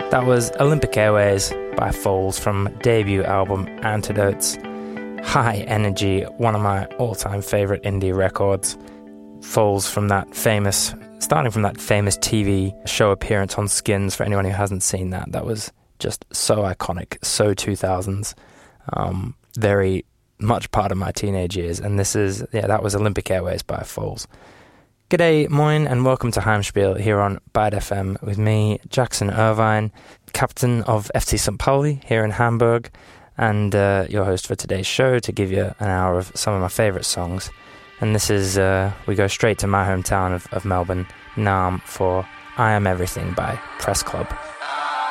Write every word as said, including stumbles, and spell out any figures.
That was Olympic Airways by Foals from debut album Antidotes. High energy, one of my all-time favourite indie records. Foals from that famous, starting from that famous T V show appearance on Skins, for anyone who hasn't seen that. That was just so iconic, so two thousands. Um, very much part of my teenage years. And this is, yeah, that was Olympic Airways by Foals. G'day, moin, and welcome to Heimspiel here on Bad F M with me, Jackson Irvine, captain of F C Saint Pauli here in Hamburg, and uh, your host for today's show to give you an hour of some of my favourite songs. And this is, uh, we go straight to my hometown of, of Melbourne, Naarm, for I Am Everything by Press Club.